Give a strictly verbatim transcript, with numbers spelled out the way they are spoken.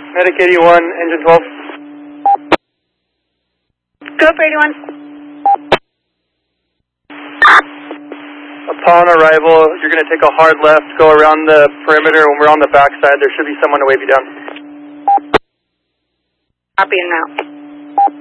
Medic eighty-one, engine twelve. Go for eighty-one. Upon arrival, you're going to take a hard left, go around the perimeter. When we're on the back side, there should be someone to wave you down. Copy and out.